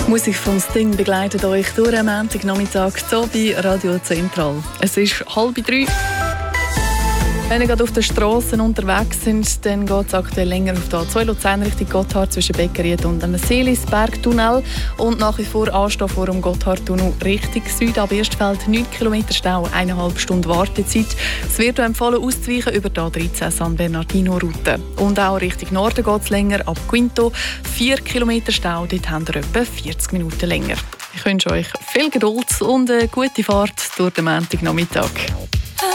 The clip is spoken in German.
Musik vom Sting begleitet euch durch den Montagnachmittag hier bei Radio Zentral. Es ist 2:30. Wenn ihr gerade auf den Strassen unterwegs sind, dann geht es aktuell länger auf der A2 Luzern Richtung Gotthard zwischen Beckeried und dem Seelisbergtunnel. Und nach wie vor Anstehen vor dem Gotthardtunnel Richtung Süd ab Erstfeld 9 Kilometer Stau, 1,5 Stunden Wartezeit. Es wird empfohlen, auszuweichen über die A13 San Bernardino-Route. Und auch Richtung Norden geht es länger ab Quinto. 4 Kilometer Stau, dort haben wir etwa 40 Minuten länger. Ich wünsche euch viel Geduld und eine gute Fahrt durch den Montagnachmittag.